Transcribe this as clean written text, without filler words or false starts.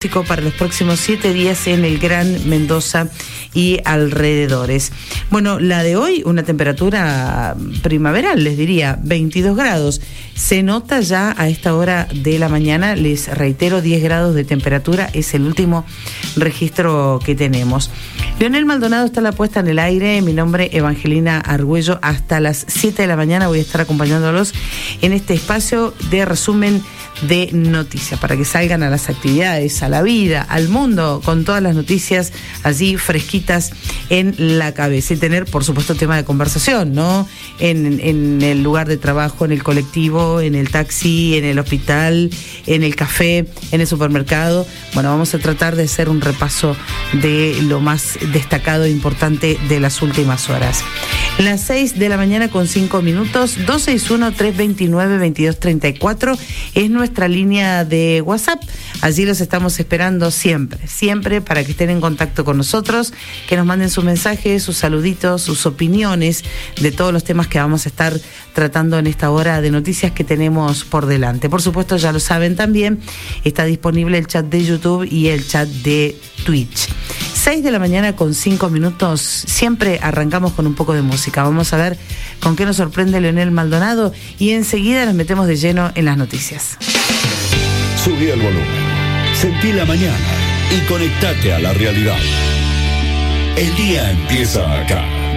para los próximos 7 días en el Gran Mendoza y alrededores. Bueno, la de hoy, una temperatura primaveral, les diría, 22 grados. Se nota ya a esta hora de la mañana, les reitero, 10 grados de temperatura, es el último registro que tenemos. Leonel Maldonado está a la puesta en el aire, mi nombre Evangelina Argüello, hasta las 7 de la mañana voy a estar acompañándolos en este espacio de resumen de noticias, para que salgan a las actividades, a la vida, al mundo, con todas las noticias allí fresquitas en la cabeza y tener, por supuesto, tema de conversación, ¿no? En el lugar de trabajo, en el colectivo, en el taxi, en el hospital, en el café, en el supermercado. Bueno, vamos a tratar de hacer un repaso de lo más destacado e importante de las últimas horas. Las 6 de la mañana con 5 minutos, 261-329-2234 es nuestra línea de WhatsApp. Allí los estamos esperando siempre para que estén en contacto con nosotros, que nos manden sus mensajes, sus saluditos, sus opiniones de todos los temas que vamos a estar tratando en esta hora de noticias que tenemos por delante. Por supuesto, ya lo saben también, está disponible el chat de YouTube y el chat de Twitch. 6 de la mañana con 5 minutos, siempre arrancamos con un poco de música. Vamos a ver con qué nos sorprende Leonel Maldonado y enseguida nos metemos de lleno en las noticias. Subí el volumen, sentí la mañana y conectate a la realidad. El día empieza acá.